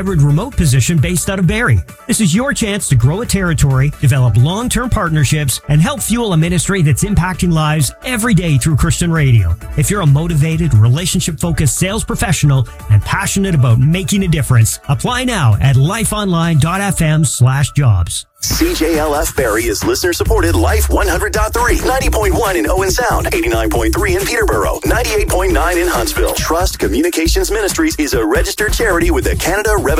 hybrid remote position based out of Barrie. This is your chance to grow a territory, develop long-term partnerships, and help fuel a ministry that's impacting lives every day through Christian radio. If you're a motivated, relationship-focused sales professional and passionate about making a difference, apply now at lifeonline.fm/jobs. CJLF Barrie is listener-supported Life 100.3, 90.1 in Owen Sound, 89.3 in Peterborough, 98.9 in Huntsville. Trust Communications Ministries is a registered charity with the Canada Revenue